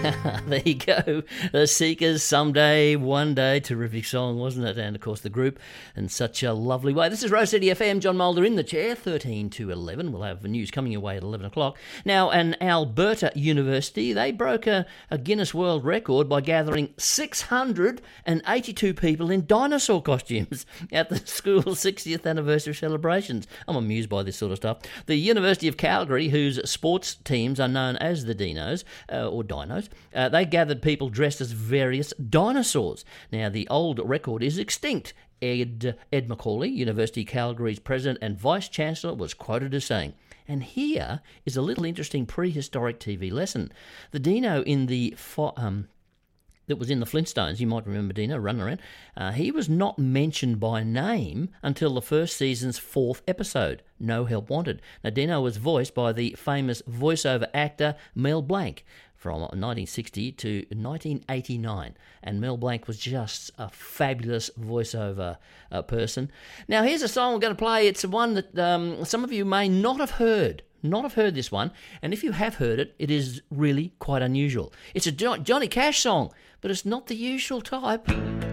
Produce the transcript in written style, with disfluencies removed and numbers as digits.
There you go. The Seekers, Someday, One Day. Terrific song, wasn't it? And, of course, the group in such a lovely way. This is Rose City FM. John Mulder in the chair, 13 to 11. We'll have the news coming your way at 11 o'clock. Now, an Alberta university, they broke a Guinness World Record by gathering 682 people in dinosaur costumes at the school's 60th anniversary celebrations. I'm amused by this sort of stuff. The University of Calgary, whose sports teams are known as the Dinos, or Dinos, they gathered people dressed as various dinosaurs. Now, the old record is extinct. Ed Macaulay, University of Calgary's president and vice-chancellor, was quoted as saying, and here is a little interesting prehistoric TV lesson. The dino in the that was in the Flintstones, you might remember Dino running around, he was not mentioned by name until the first season's 4th episode, No Help Wanted. Now, Dino was voiced by the famous voiceover actor Mel Blanc from 1960 to 1989, and Mel Blanc was just a fabulous voiceover person. Now, here's a song we're going to play. It's one that some of you may not have heard. Not have heard this one, and if you have heard it, it is really quite unusual. It's a Johnny Cash song, but it's not the usual type.